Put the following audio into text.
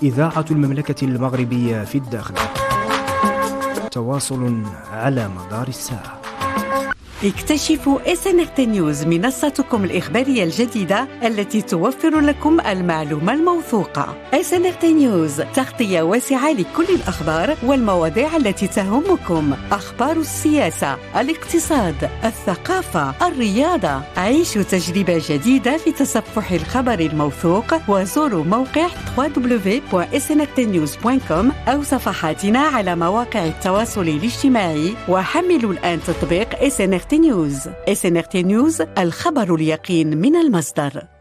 إذاعة المملكة المغربية في الداخل. تواصل على مدار الساعة. اكتشفوا SNRT News، منصتكم الإخبارية الجديدة التي توفر لكم المعلومة الموثوقة. SNRT News، تغطية واسعة لكل الأخبار والمواضيع التي تهمكم، أخبار السياسة، الاقتصاد، الثقافة، الرياضة. عيشوا تجربة جديدة في تصفح الخبر الموثوق، وزوروا موقع www.snrtnews.com أو صفحاتنا على مواقع التواصل الاجتماعي، وحملوا الآن تطبيق SNRT News. SNRT News، الخبر اليقين من المصدر.